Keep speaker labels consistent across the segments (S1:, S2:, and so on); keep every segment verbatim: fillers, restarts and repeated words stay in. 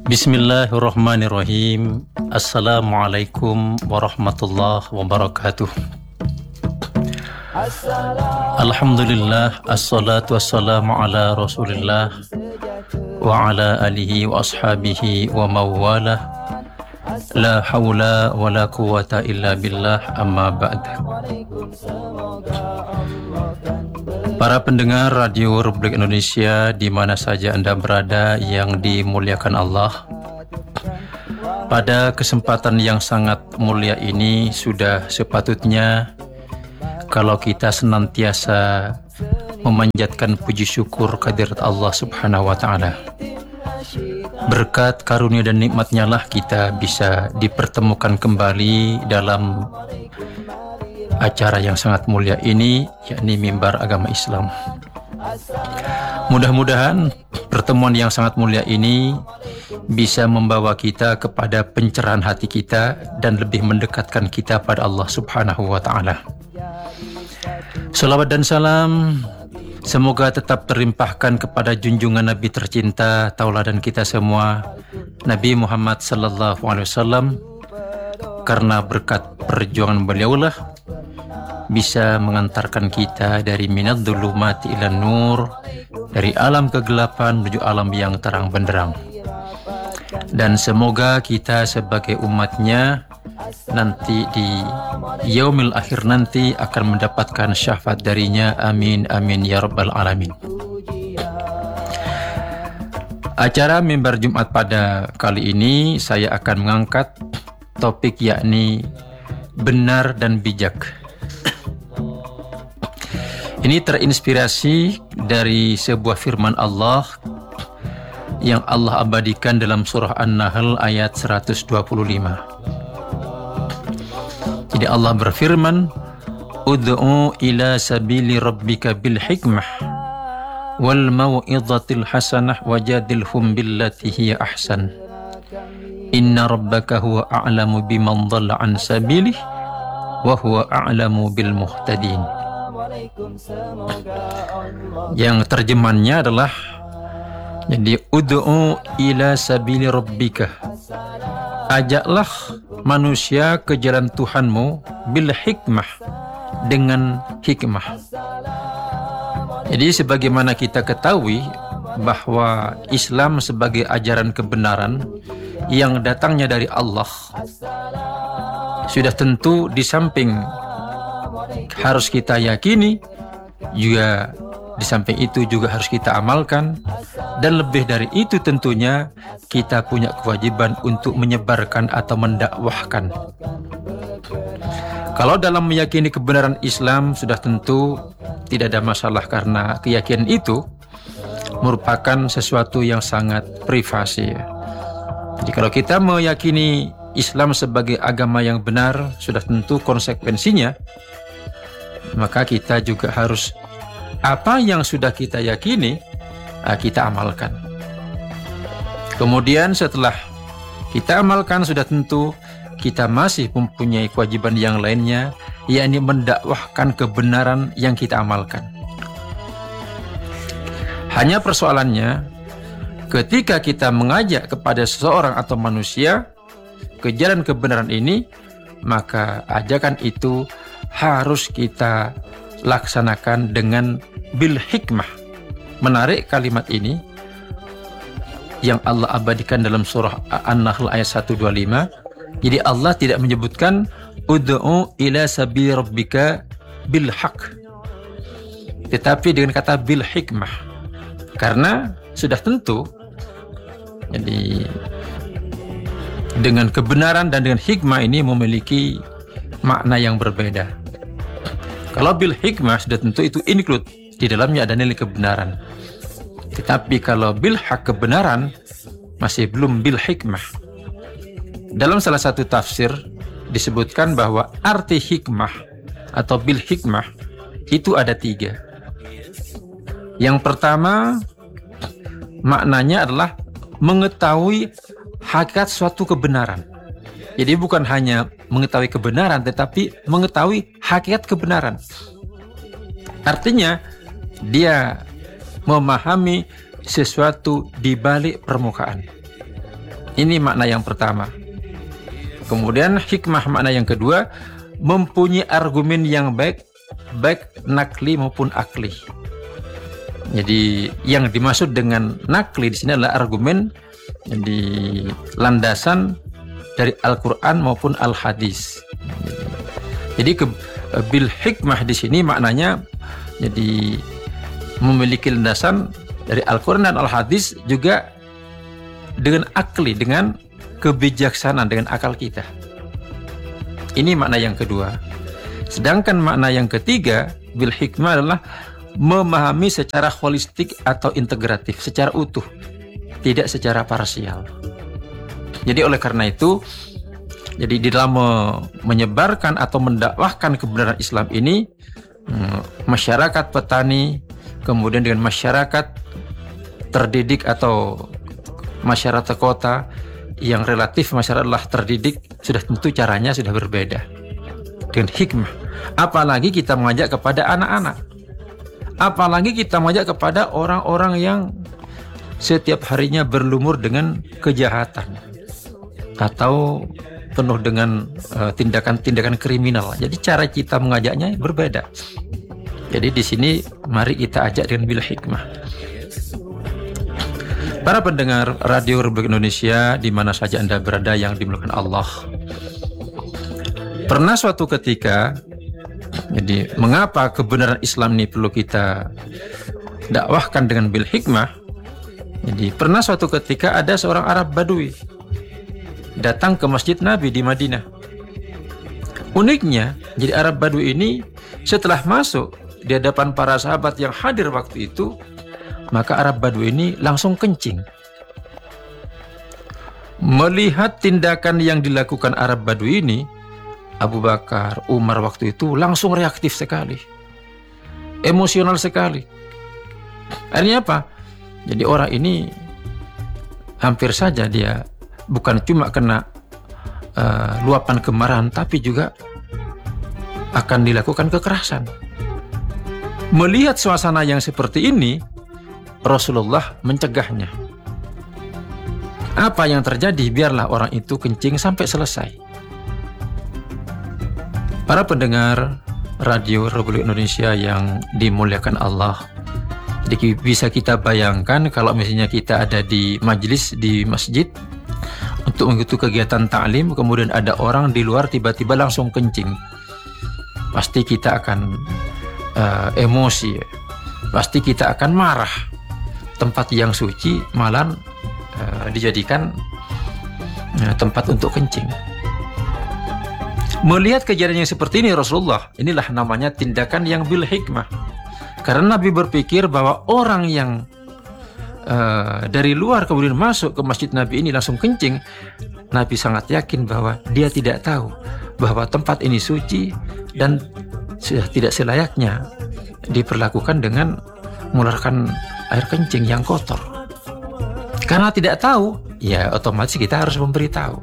S1: Bismillahirrahmanirrahim. Assalamualaikum warahmatullahi wabarakatuh. Alhamdulillah, assalatu wassalamu ala rasulillah wa ala alihi wa ashabihi wa mawalah. La hawla wa la quwata illa billah, amma ba'd. Para pendengar Radio Republik Indonesia di mana saja Anda berada yang dimuliakan Allah, pada kesempatan yang sangat mulia ini sudah sepatutnya kalau kita senantiasa memanjatkan puji syukur kehadirat Allah Subhanahu wa Ta'ala. Berkat karunia dan nikmatnya lah kita bisa dipertemukan kembali dalam acara yang sangat mulia ini, yakni Mimbar Agama Islam. Mudah-mudahan pertemuan yang sangat mulia ini bisa membawa kita kepada pencerahan hati kita dan lebih mendekatkan kita pada Allah Subhanahu wa Ta'ala. Salawat dan salam semoga tetap terlimpahkan kepada junjungan Nabi tercinta, tauladan kita semua, Nabi Muhammad sallallahu alaihi wasallam, karena berkat perjuangan beliaulah bisa mengantarkan kita dari minad dhulumati ilan nur, dari alam kegelapan menuju alam yang terang benderang. Dan semoga kita sebagai umatnya nanti di yaumil akhir nanti akan mendapatkan syafaat darinya. Amin amin ya rabbal alamin. Acara Mimbar Jumat pada kali ini saya akan mengangkat topik yakni benar dan bijak. Ini terinspirasi dari sebuah firman Allah yang Allah abadikan dalam surah An-Nahl ayat seratus dua puluh lima. Jadi Allah berfirman, "Ud'u ila sabili rabbika bil hikmah wal mau'izatil hasanah wajadilhum billati hiya ahsan. Inna rabbaka huwa a'lamu biman dhalla an sabilihi wa huwa a'lamu bil muhtadin." Yang terjemahannya adalah, jadi ud'u ila sabili rabbika, ajaklah manusia ke jalan Tuhanmu bil hikmah, dengan hikmah. Jadi sebagaimana kita ketahui bahwa Islam sebagai ajaran kebenaran yang datangnya dari Allah, sudah tentu di samping harus kita yakini, juga di samping itu juga harus kita amalkan, dan lebih dari itu tentunya kita punya kewajiban untuk menyebarkan atau mendakwahkan. Kalau dalam meyakini kebenaran Islam sudah tentu tidak ada masalah, karena keyakinan itu merupakan sesuatu yang sangat privasi. Jadi kalau kita meyakini Islam sebagai agama yang benar, sudah tentu konsekuensinya maka kita juga harus apa yang sudah kita yakini, kita amalkan. Kemudian setelah kita amalkan, sudah tentu kita masih mempunyai kewajiban yang lainnya, yakni mendakwahkan kebenaran yang kita amalkan. Hanya persoalannya, ketika kita mengajak kepada seseorang atau manusia ke jalan kebenaran ini, maka ajakan itu harus kita laksanakan dengan bil hikmah. Menarik kalimat ini yang Allah abadikan dalam surah An-Nahl ayat seratus dua puluh lima. Jadi Allah tidak menyebutkan ud'u ila sabili rabbika bil haq, tetapi dengan kata bil hikmah, karena sudah tentu jadi dengan kebenaran dan dengan hikmah ini memiliki makna yang berbeda. Kalau bil hikmah sudah tentu itu include, di dalamnya ada nilai kebenaran. Tetapi kalau bil haq, kebenaran, masih belum bil hikmah. Dalam salah satu tafsir disebutkan bahwa arti hikmah atau bil hikmah itu ada tiga. Yang pertama, maknanya adalah mengetahui hakikat suatu kebenaran. Jadi bukan hanya mengetahui kebenaran, tetapi mengetahui hakikat kebenaran. Artinya, dia memahami sesuatu di balik permukaan. Ini makna yang pertama. Kemudian hikmah makna yang kedua, mempunyai argumen yang baik, baik nakli maupun akli. Jadi yang dimaksud dengan nakli di sini adalah argumen, jadi landasan dari Al-Quran maupun Al-Hadis. Jadi ke, bil hikmah di sini maknanya jadi memiliki landasan dari Al-Quran dan Al-Hadis, juga dengan akli, dengan kebijaksanaan, dengan akal kita. Ini makna yang kedua. Sedangkan makna yang ketiga, bil hikmah adalah memahami secara holistik atau integratif, secara utuh, tidak secara parsial. Jadi oleh karena itu, jadi di dalam menyebarkan atau mendakwahkan kebenaran Islam ini, masyarakat petani, kemudian dengan masyarakat terdidik atau masyarakat kota yang relatif masyarakat adalah terdidik, sudah tentu caranya sudah berbeda dengan hikmah. Apalagi kita mengajak kepada anak-anak. Apalagi kita mengajak kepada orang-orang yang setiap harinya berlumur dengan kejahatan atau penuh dengan uh, tindakan-tindakan kriminal. Jadi cara kita mengajaknya berbeda. Jadi di sini mari kita ajak dengan bil hikmah. Para pendengar Radio Republik Indonesia di mana saja Anda berada yang dimuliakan Allah. Pernah suatu ketika, jadi mengapa kebenaran Islam ini perlu kita dakwahkan dengan bil hikmah? Jadi pernah suatu ketika ada seorang Arab Badui datang ke Masjid Nabi di Madinah. Uniknya, jadi Arab Badui ini setelah masuk di hadapan para sahabat yang hadir waktu itu, maka Arab Badui ini langsung kencing. Melihat tindakan yang dilakukan Arab Badui ini, Abu Bakar, Umar waktu itu langsung reaktif sekali, emosional sekali. Akhirnya apa? Jadi orang ini hampir saja dia bukan cuma kena uh, luapan kemarahan, tapi juga akan dilakukan kekerasan. Melihat suasana yang seperti ini, Rasulullah mencegahnya. Apa yang terjadi? Biarlah orang itu kencing sampai selesai. Para pendengar Radio Republik Indonesia yang dimuliakan Allah, jadi bisa kita bayangkan kalau misalnya kita ada di majelis di masjid untuk mengikuti kegiatan ta'lim, kemudian ada orang di luar tiba-tiba langsung kencing, pasti kita akan uh, emosi, pasti kita akan marah. Tempat yang suci malah uh, dijadikan uh, tempat untuk kencing. Melihat kejadian yang seperti ini Rasulullah, inilah namanya tindakan yang bil hikmah. Karena Nabi berpikir bahwa orang yang uh, dari luar kemudian masuk ke masjid Nabi ini langsung kencing, Nabi sangat yakin bahwa dia tidak tahu bahwa tempat ini suci dan sudah tidak selayaknya diperlakukan dengan mengeluarkan air kencing yang kotor. Karena tidak tahu, ya otomatis kita harus memberitahu.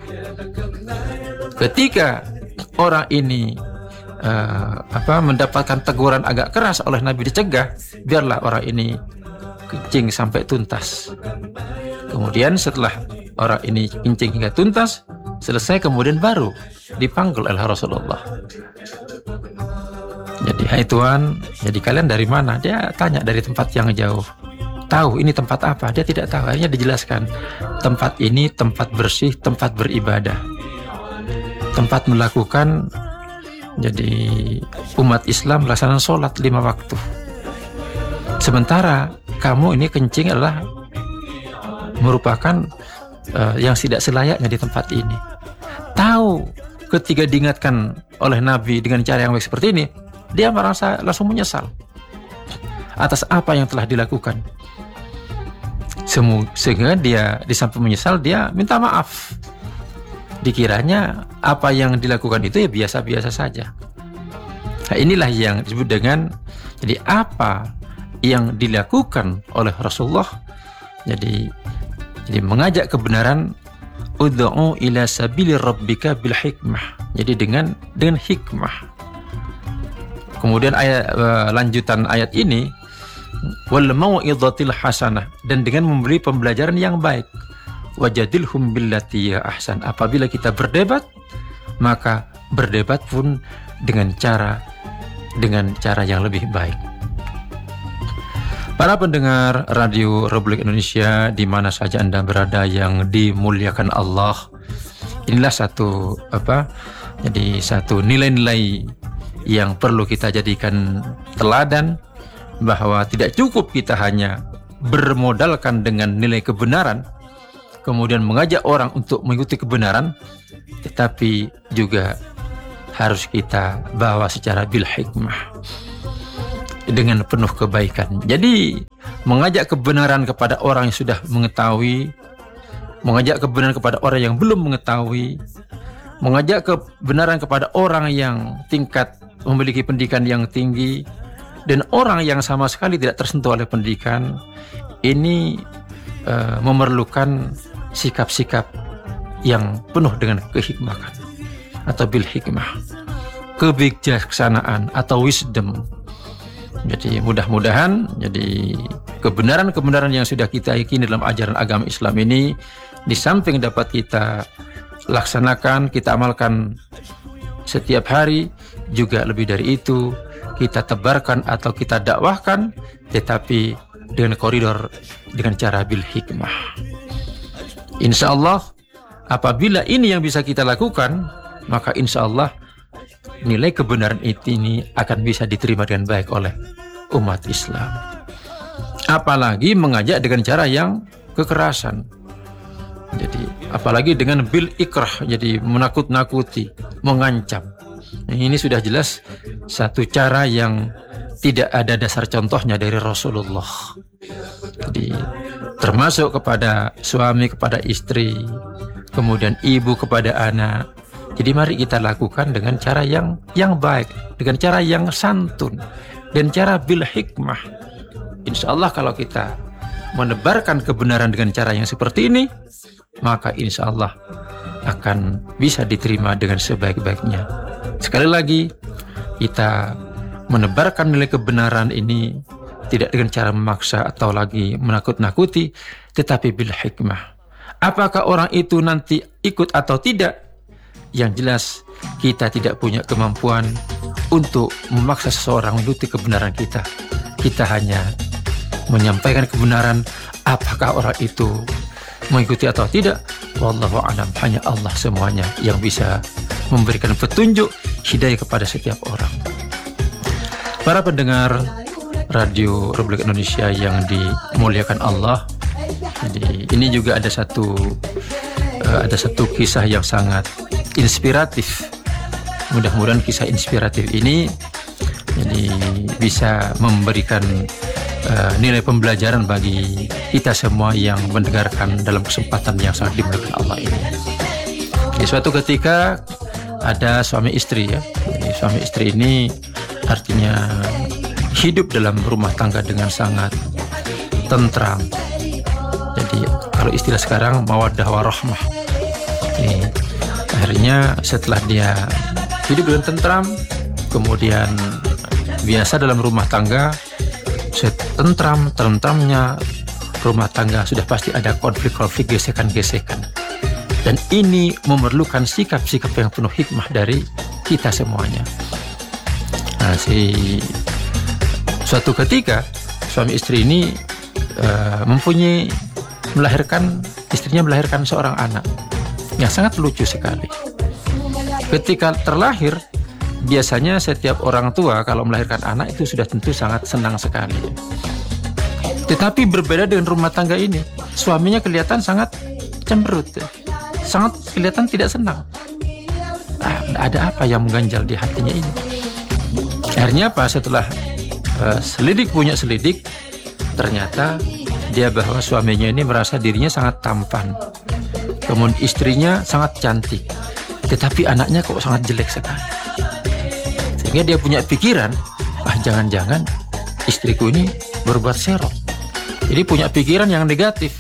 S1: Ketika orang ini uh, apa mendapatkan teguran agak keras oleh Nabi, dicegah, biarlah orang ini kencing sampai tuntas. Kemudian setelah orang ini kencing hingga tuntas, selesai, kemudian baru dipanggil oleh Rasulullah. Jadi, hai Tuhan, jadi kalian dari mana? Dia tanya dari tempat yang jauh. Tahu ini tempat apa? Dia tidak tahu. Akhirnya dijelaskan, tempat ini tempat bersih, tempat beribadah, tempat melakukan, jadi umat Islam melaksanakan sholat lima waktu. Sementara kamu ini kencing adalah merupakan uh, yang tidak selayaknya di tempat ini. Tahu, ketika diingatkan oleh Nabi dengan cara yang baik seperti ini, dia merasa langsung menyesal atas apa yang telah dilakukan. Semu, sehingga dia di samping menyesal, dia minta maaf. Dikiranya apa yang dilakukan itu ya biasa-biasa saja. Nah, inilah yang disebut dengan, jadi apa yang dilakukan oleh Rasulullah, jadi jadi mengajak kebenaran, ud'u ila sabili rabbika bil hikmah, jadi dengan dengan hikmah. Kemudian ayat uh, lanjutan ayat ini, wal mau'izatil hasanah, dan dengan memberi pembelajaran yang baik. wajadilhum billati ya ahsan. Apabila kita berdebat, maka berdebat pun dengan cara dengan cara yang lebih baik. Para pendengar Radio Republik Indonesia di mana saja Anda berada yang dimuliakan Allah, inilah satu apa? Jadi satu nilai-nilai yang perlu kita jadikan teladan, bahwa tidak cukup kita hanya bermodalkan dengan nilai kebenaran kemudian mengajak orang untuk mengikuti kebenaran, tetapi juga harus kita bawa secara bil hikmah, dengan penuh kebaikan. Jadi mengajak kebenaran kepada orang yang sudah mengetahui, mengajak kebenaran kepada orang yang belum mengetahui, mengajak kebenaran kepada orang yang tingkat memiliki pendidikan yang tinggi dan orang yang sama sekali tidak tersentuh oleh pendidikan, ini uh, memerlukan sikap-sikap yang penuh dengan kehikmahan atau bil hikmah, kebijaksanaan atau wisdom. Jadi mudah-mudahan jadi kebenaran-kebenaran yang sudah kita yakini dalam ajaran agama Islam ini, di samping dapat kita laksanakan, kita amalkan setiap hari, juga lebih dari itu kita tebarkan atau kita dakwahkan, tetapi dengan koridor, dengan cara bil hikmah. Insya Allah apabila ini yang bisa kita lakukan, maka insya Allah nilai kebenaran itu ini akan bisa diterima dengan baik oleh umat Islam. Apalagi mengajak dengan cara yang kekerasan. Jadi apalagi dengan bil ikrah, jadi menakut-nakuti, mengancam. Ini sudah jelas satu cara yang tidak ada dasar contohnya dari Rasulullah. Jadi termasuk kepada suami kepada istri, kemudian ibu kepada anak. Jadi mari kita lakukan dengan cara yang yang baik, dengan cara yang santun, dan cara bil hikmah. Insya Allah kalau kita menebarkan kebenaran dengan cara yang seperti ini, maka insya Allah akan bisa diterima dengan sebaik-baiknya. Sekali lagi, kita menebarkan nilai kebenaran ini tidak dengan cara memaksa atau lagi menakut-nakuti, tetapi bil hikmah. Apakah orang itu nanti ikut atau tidak? Yang jelas kita tidak punya kemampuan untuk memaksa seseorang mengikuti kebenaran kita. Kita hanya menyampaikan kebenaran, apakah orang itu mengikuti atau tidak, wallahu a'lam. Hanya Allah semuanya yang bisa memberikan petunjuk hidayah kepada setiap orang. Para pendengar Radio Republik Indonesia yang dimuliakan Allah, jadi ini juga ada satu uh, ada satu kisah yang sangat inspiratif. Mudah-mudahan kisah inspiratif ini jadi bisa memberikan uh, nilai pembelajaran bagi kita semua yang mendengarkan dalam kesempatan yang sangat dimuliakan Allah ini. Di suatu ketika ada suami istri ya. Jadi, suami istri ini artinya hidup dalam rumah tangga dengan sangat tentram. Jadi kalau istilah sekarang mawaddah warahmah. Ini akhirnya setelah dia hidup dengan tentram, kemudian biasa dalam rumah tangga, setentram tentramnya rumah tangga sudah pasti ada konflik-konflik, gesekan-gesekan. Dan ini memerlukan sikap-sikap yang penuh hikmah dari kita semuanya. Nah, si suatu ketika suami istri ini uh, mempunyai melahirkan, istrinya melahirkan seorang anak yang sangat lucu sekali. Ketika terlahir, biasanya setiap orang tua kalau melahirkan anak itu sudah tentu sangat senang sekali. Tetapi berbeda dengan rumah tangga ini, suaminya kelihatan sangat cemberut, sangat kelihatan tidak senang. Ah, ada apa yang mengganjal di hatinya ini? Akhirnya apa? Setelah uh, selidik punya selidik, ternyata dia bahwa suaminya ini merasa dirinya sangat tampan, kemudian istrinya sangat cantik, tetapi anaknya kok sangat jelek sekali. Sehingga dia punya pikiran, ah jangan-jangan istriku ini berbuat serong. Jadi punya pikiran yang negatif.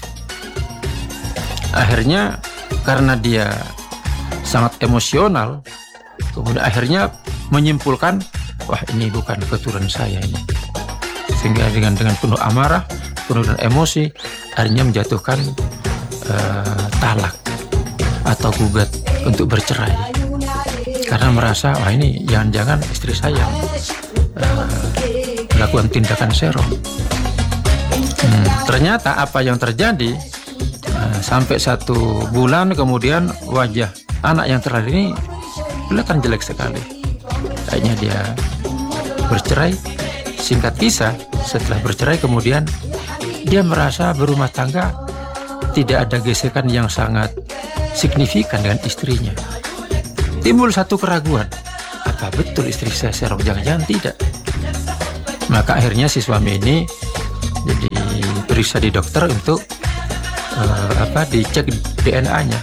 S1: Akhirnya karena dia sangat emosional, kemudian akhirnya menyimpulkan, wah ini bukan keturunan saya ini. Sehingga dengan dengan penuh amarah, penuh dengan emosi, akhirnya menjatuhkan uh, talak atau gugat untuk bercerai karena merasa wah ini jangan-jangan istri saya uh, melakukan tindakan serong. Hmm, ternyata apa yang terjadi uh, sampai satu bulan kemudian wajah anak yang terakhir ini kelihatan jelek sekali. Akhirnya dia bercerai. Singkat kisah, setelah bercerai kemudian dia merasa berumah tangga tidak ada gesekan yang sangat signifikan dengan istrinya. Timbul satu keraguan, apa betul istri saya serong? Jangan-jangan tidak. Maka akhirnya si suami ini jadi periksa di dokter untuk uh, apa dicek D N A-nya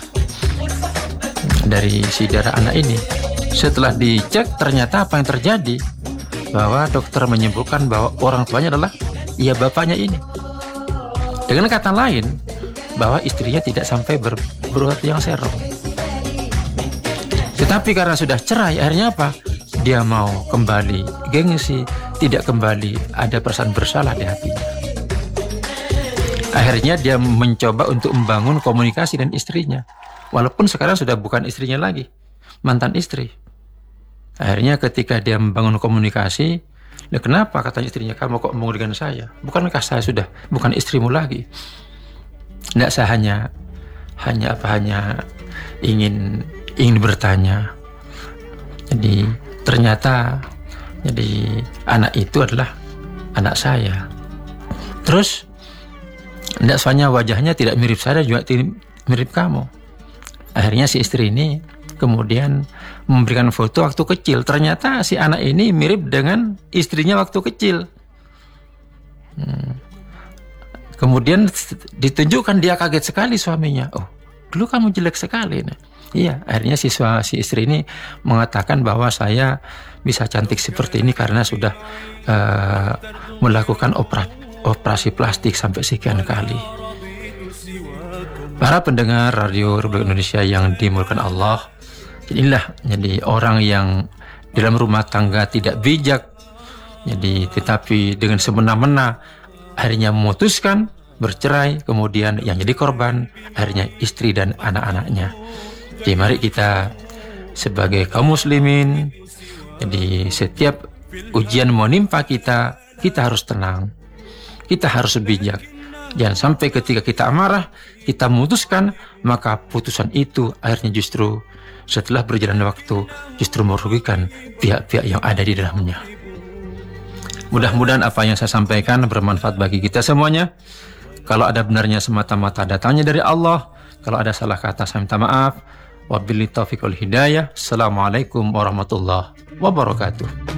S1: dari si darah anak ini. Setelah dicek ternyata apa yang terjadi, bahwa dokter menyebutkan bahwa orang tuanya adalah ya bapaknya ini. Dengan kata lain, bahwa istrinya tidak sampai ber, berbuat yang serong. Tetapi karena sudah cerai, akhirnya apa? Dia mau kembali gengsi, tidak kembali ada perasaan bersalah di hatinya. Akhirnya dia mencoba untuk membangun komunikasi dengan istrinya, walaupun sekarang sudah bukan istrinya lagi, mantan istri. Akhirnya ketika dia membangun komunikasi, ya kenapa katanya istrinya, kamu kok ngomong dengan saya? Bukankah saya sudah bukan istrimu lagi? Tidak, saya hanya hanya apa hanya ingin ingin bertanya. Jadi ternyata jadi anak itu adalah anak saya. Terus tidak soalnya wajahnya tidak mirip saya juga tidak mirip kamu. Akhirnya si istri ini kemudian memberikan foto waktu kecil. Ternyata si anak ini mirip dengan istrinya waktu kecil. Hmm. Kemudian ditunjukkan, dia kaget sekali suaminya. Oh, dulu kamu jelek sekali. Nah, iya, akhirnya si, si istri ini mengatakan bahwa saya bisa cantik seperti ini karena sudah uh, melakukan opera, operasi plastik sampai sekian kali. Para pendengar Radio Republik Indonesia yang dimuliakan Allah, inilah jadi orang yang dalam rumah tangga tidak bijak, jadi tetapi dengan semena-mena akhirnya memutuskan bercerai, kemudian yang jadi korban akhirnya istri dan anak-anaknya. Jadi mari kita sebagai kaum muslimin, jadi setiap ujian menimpa kita, kita harus tenang, kita harus bijak. Jangan sampai ketika kita amarah, kita memutuskan, maka putusan itu akhirnya justru setelah berjalan waktu justru merugikan pihak-pihak yang ada di dalamnya. Mudah-mudahan apa yang saya sampaikan bermanfaat bagi kita semuanya. Kalau ada benarnya semata-mata datangnya dari Allah. Kalau ada salah kata saya minta maaf. Wabillahi taufiq wal hidayah. Assalamualaikum warahmatullahi wabarakatuh.